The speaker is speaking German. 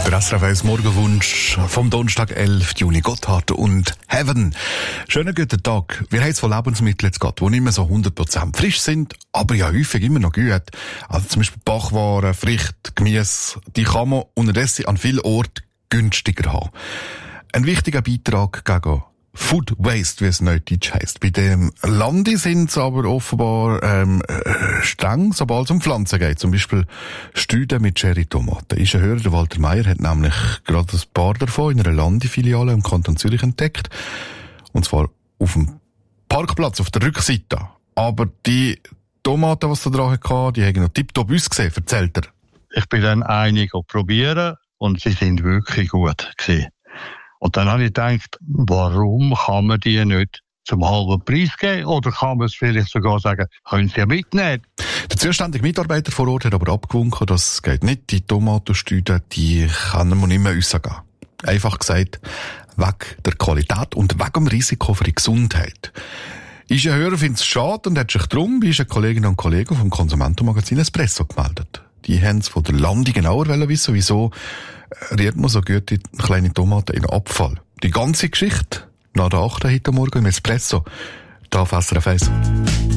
Der SRF 1 Morgenwunsch vom Donnerstag, 11. Juni. Gotthard und Heaven. Schönen guten Tag. Wir haben es von Lebensmitteln jetzt gehabt, die nicht mehr so 100% frisch sind, aber ja häufig immer noch gut. Also zum Beispiel Backwaren, Früchte, Gemüse, die kann man unterdessen an vielen Orten günstiger haben. Ein wichtiger Beitrag gegen Food Waste, wie es neudeutsch heisst. Bei dem Landi sind es aber offenbar streng, sobald es um Pflanzen geht. Zum Beispiel Stüde mit Cherry-Tomaten. Ist ein Hörer, der Walter Meier, hat nämlich gerade ein paar davon in einer Landi-Filiale im Kanton Zürich entdeckt. Und zwar auf dem Parkplatz, auf der Rückseite. Aber die Tomaten, die er dran hatte, die haben noch tiptop ausgesehen, erzählt er. Ich bin dann einige probieren und sie sind wirklich gut gewesen. Und dann habe ich gedacht, warum kann man die nicht zum halben Preis geben? Oder kann man es vielleicht sogar sagen, können Sie ja mitnehmen? Der zuständige Mitarbeiter vor Ort hat aber abgewunken, das geht nicht. Die Tomatenstüde, die können wir nicht mehr rausgeben. Einfach gesagt, wegen der Qualität und wegen dem Risiko für die Gesundheit. Ist ein Hörer, findet es schade und hat sich darum bei unseren Kolleginnen und Kollegen vom Konsumentenmagazin Espresso gemeldet. Die haben es von der Landi genauer wissen, wieso rührt man so gute kleine Tomaten in Abfall. Die ganze Geschichte nach der 8. heute Morgen im Espresso. Da auf SRF 1.